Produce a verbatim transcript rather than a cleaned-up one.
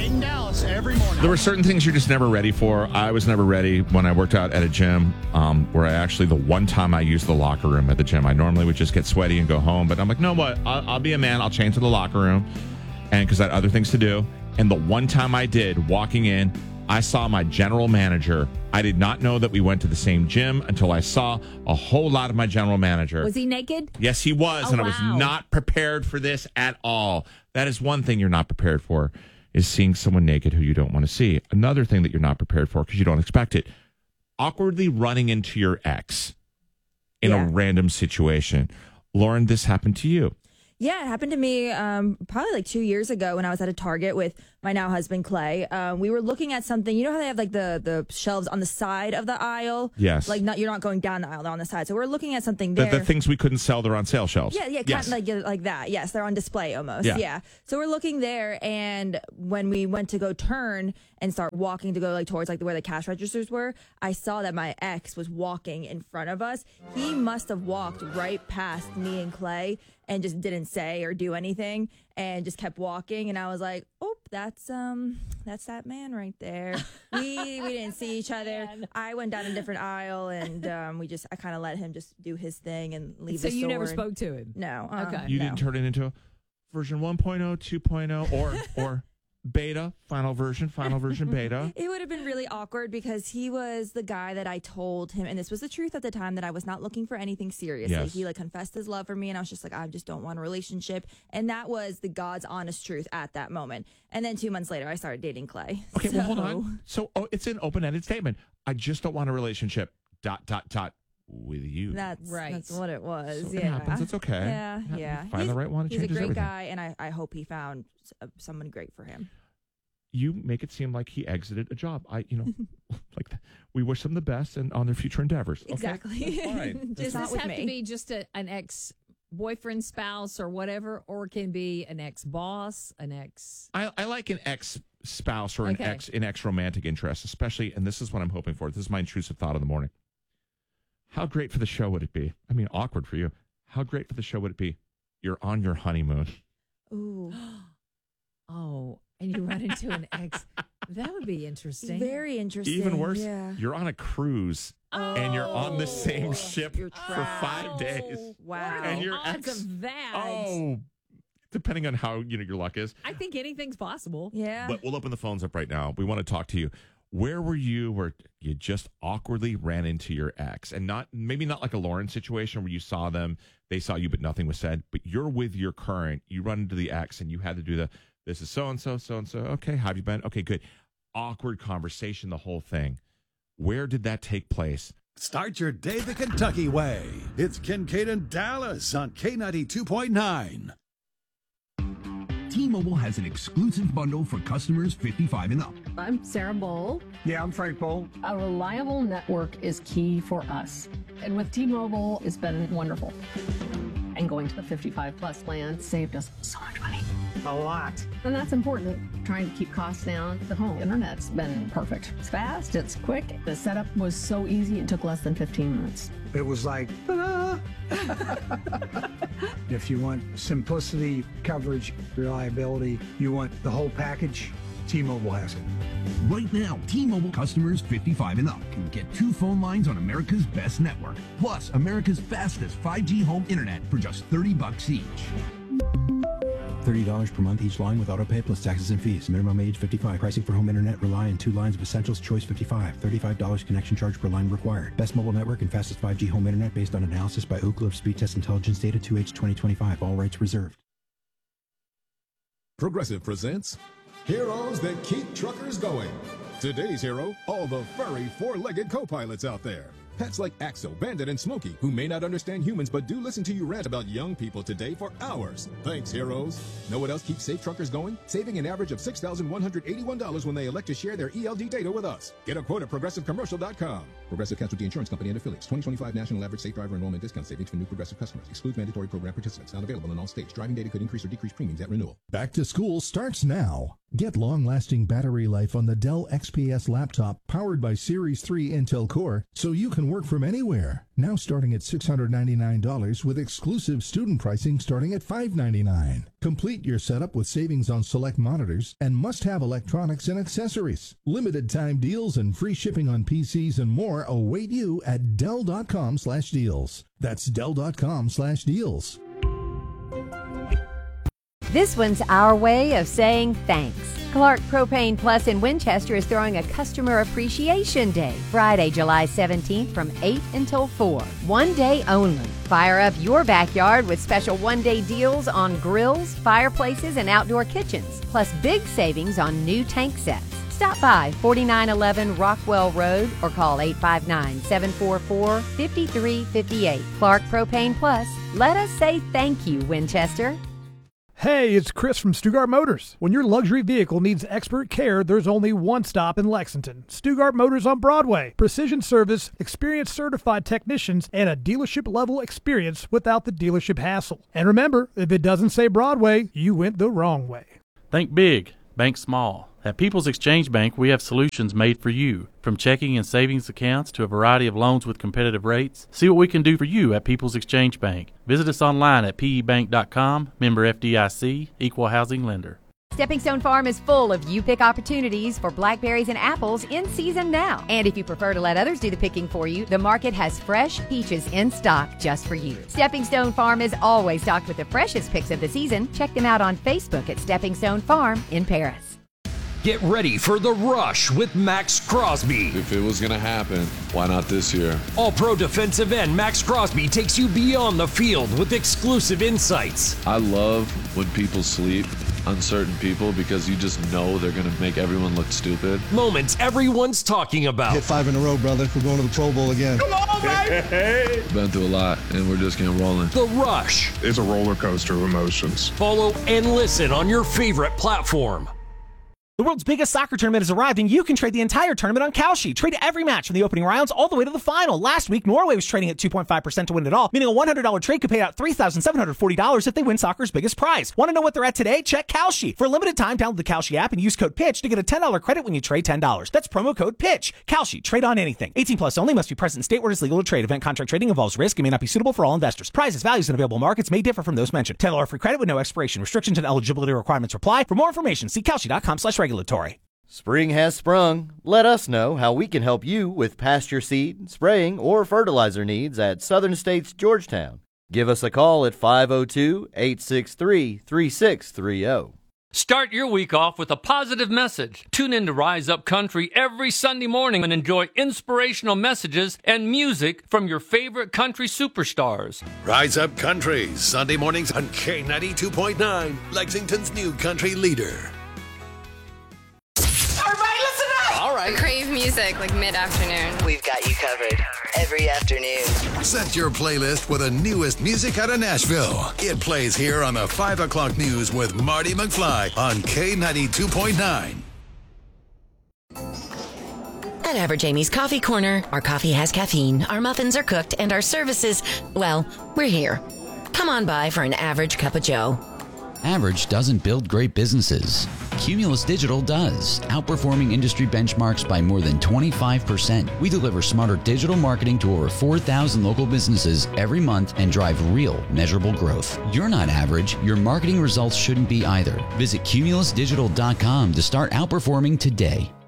in Dallas every morning. There were certain things you're just never ready for. I was never ready when I worked out at a gym um, where I actually, the one time I used the locker room at the gym, I normally would just get sweaty and go home. But I'm like, no, what? I'll, I'll be a man. I'll change to the locker room. And because I had other things to do. And the one time I did, walking in, I saw my general manager. I did not know that we went to the same gym until I saw a whole lot of my general manager. Was he naked? Yes, he was. Oh, and I was wow. not prepared for this at all. That is one thing you're not prepared for, is seeing someone naked who you don't want to see. Another thing that you're not prepared for because you don't expect it, awkwardly running into your ex in Yeah. a random situation. Lauren, this happened to you. Yeah, it happened to me um, probably like two years ago when I was at a Target with my now husband, Clay. Um, we were looking at something. You know how they have like the, the shelves on the side of the aisle? Yes. Like not you're not going down the aisle, they're on the side. So we're looking at something The, there. the things we couldn't sell, they're on sale shelves. Yeah, yeah, Yes. kind of like, like that. Yes, they're on display almost. Yeah. Yeah. So we're looking there, and when we went to go turn and start walking to go like towards like where the cash registers were, I saw that my ex was walking in front of us. He must have walked right past me and Clay and just didn't say or do anything and just kept walking. And I was like, oh, that's um that's that man right there. We we didn't see each other. I went down a different aisle, and um we just I kind of let him just do his thing and leave So the you store. never spoke to him? No. uh, Okay. You no. didn't turn it into a version one point oh, two point oh, or or beta, final version, final version beta. It would have been really awkward because he was the guy that I told him, and this was the truth at the time, that I was not looking for anything seriously. Yes. He like confessed his love for me, and I was just like, I just don't want a relationship. And that was the God's honest truth at that moment. And then two months later, I started dating Clay. Okay, so, well, hold on. So oh, it's an open-ended statement. I just don't want a relationship, dot, dot, dot, with you. That's Right. That's what it was. So yeah. it happens. It's okay. Yeah, Yeah, yeah. find the right one, it He's a changes great everything. guy, and I, I hope he found s- someone great for him. You make it seem like he exited a job. I, you know, like we wish them the best and on their future endeavors. Okay? Exactly. That's fine. Just Does not this with have me. to be just a, an ex boyfriend, spouse, or whatever, or it can be an ex boss, an ex? I, I like an ex spouse or an Okay. ex an ex romantic interest, especially, and this is what I'm hoping for. This is my intrusive thought of the morning. How great for the show would it be? I mean, awkward for you. How great for the show would it be? You're on your honeymoon. Ooh. Oh, and you run into an ex. That would be interesting. Very interesting. Even worse, Yeah. you're on a cruise and you're on the same ship You're for trapped. five days. Wow. And your odds ex, of that? oh, depending on how you know your luck is. I think anything's possible. Yeah. But we'll open the phones up right now. We want to talk to you. Where were you where you just awkwardly ran into your ex? And not maybe not like a Lauren situation where you saw them, they saw you, but nothing was said. But you're with your current, you run into the ex and you had to do the, this is so-and-so, so-and-so. Okay, how have you been? Okay, good. Awkward conversation, the whole thing. Where did that take place? Start your day the Kentucky way. It's Kincaid and Dallas on K ninety-two point nine. T-Mobile has an exclusive bundle for customers fifty-five and up. I'm Sarah Bowl. Yeah, I'm Frank Bowl. A reliable network is key for us. And with T-Mobile, it's been wonderful. And going to the fifty-five plus plan saved us so much money. A lot. And that's important, trying to keep costs down. The home internet's been perfect. It's fast, it's quick. The setup was so easy, it took less than fifteen minutes. It was like, ta-da! If you want simplicity, coverage, reliability, you want the whole package, T-Mobile has it. Right now, T-Mobile customers fifty-five and up can get two phone lines on America's best network, plus America's fastest five G home internet for just thirty bucks each. thirty dollars per month each line with autopay plus taxes and fees. Minimum age fifty-five. Pricing for home internet rely on two lines of Essentials Choice fifty-five. thirty-five dollars connection charge per line required. Best mobile network and fastest five G home internet based on analysis by Ookla of Speed Test Intelligence data two H twenty twenty-five. All rights reserved. Progressive presents Heroes That Keep Truckers Going. Today's hero, all the furry four-legged co-pilots out there. Pets like Axel, Bandit, and Smokey, who may not understand humans but do listen to you rant about young people today for hours. Thanks, heroes. Know what else keeps safe truckers going? Saving an average of six thousand one hundred eighty-one dollars when they elect to share their E L D data with us. Get a quote at progressive commercial dot com. Progressive Casualty Insurance Company and Affiliates. twenty twenty-five National Average Safe Driver Enrollment Discount Savings for new Progressive customers. Excludes mandatory program participants. Not available in all states. Driving data could increase or decrease premiums at renewal. Back to school starts now. Get long-lasting battery life on the Dell X P S laptop powered by Series three Intel Core so you can work from anywhere. Now starting at six hundred ninety-nine dollars with exclusive student pricing starting at five hundred ninety-nine dollars. Complete your setup with savings on select monitors and must-have electronics and accessories. Limited time deals and free shipping on P Cs and more await you at Dell.com slash deals. That's Dell.com slash deals. This one's our way of saying thanks. Clark Propane Plus in Winchester is throwing a Customer Appreciation Day, Friday, July seventeenth from eight until four. One day only. Fire up your backyard with special one-day deals on grills, fireplaces, and outdoor kitchens, plus big savings on new tank sets. Stop by forty-nine eleven Rockwell Road or call eight five nine, seven four four, five three five eight. Clark Propane Plus. Let us say thank you, Winchester. Hey, it's Chris from Stugart Motors. When your luxury vehicle needs expert care, there's only one stop in Lexington. Stugart Motors on Broadway. Precision service, experienced certified technicians, and a dealership-level experience without the dealership hassle. And remember, if it doesn't say Broadway, you went the wrong way. Think big, bank small. At People's Exchange Bank, we have solutions made for you. From checking and savings accounts to a variety of loans with competitive rates. See what we can do for you at People's Exchange Bank. Visit us online at P E bank dot com, member F D I C, equal housing lender. Stepping Stone Farm is full of you-pick opportunities for blackberries and apples in season now. And if you prefer to let others do the picking for you, the market has fresh peaches in stock just for you. Stepping Stone Farm is always stocked with the freshest picks of the season. Check them out on Facebook at Stepping Stone Farm in Paris. Get ready for The Rush with Max Crosby. If it was going to happen, why not this year? All-pro defensive end Max Crosby takes you beyond the field with exclusive insights. I love when people sleep, uncertain people, because you just know they're going to make everyone look stupid. Moments everyone's talking about. Hit five in a row, brother. We're going to the Pro Bowl again. Come on, baby! Been through a lot, and we're just getting rolling. The Rush. It's a roller coaster of emotions. Follow and listen on your favorite platform. The world's biggest soccer tournament has arrived, and you can trade the entire tournament on Kalshi. Trade every match from the opening rounds all the way to the final. Last week, Norway was trading at two point five percent to win it all, meaning a one hundred dollars trade could pay out three thousand seven hundred forty dollars if they win soccer's biggest prize. Want to know what they're at today? Check Kalshi. For a limited time, download the Kalshi app and use code PITCH to get a ten dollars credit when you trade ten dollars. That's promo code PITCH. Kalshi. Trade on anything. eighteen plus only. Must be present in state where it is legal to trade. Event contract trading involves risk and may not be suitable for all investors. Prizes, values, and available markets may differ from those mentioned. ten dollars free credit with no expiration. Restrictions and eligibility requirements apply. For more information, see Kalshi.com slash regulatory. Spring has sprung. Let us know how we can help you with pasture seed, spraying, or fertilizer needs at Southern States Georgetown. Give us a call at five oh two, eight six three, three six three oh. Start your week off with a positive message. Tune in to Rise Up Country every Sunday morning and enjoy inspirational messages and music from your favorite country superstars. Rise Up Country, Sunday mornings on K ninety-two point nine, Lexington's new country leader. All right. Crave music like mid-afternoon. We've got you covered every afternoon. Set your playlist with the newest music out of Nashville. It plays here on the five o'clock news with Marty McFly on K ninety-two point nine. At Average Amy's Coffee Corner, our coffee has caffeine, our muffins are cooked, and our services, well, we're here. Come on by for an average cup of joe. Average doesn't build great businesses. Cumulus Digital does, outperforming industry benchmarks by more than twenty-five percent. We deliver smarter digital marketing to over four thousand local businesses every month and drive real, measurable growth. You're not average. Your marketing results shouldn't be either. Visit Cumulus Digital dot com to start outperforming today.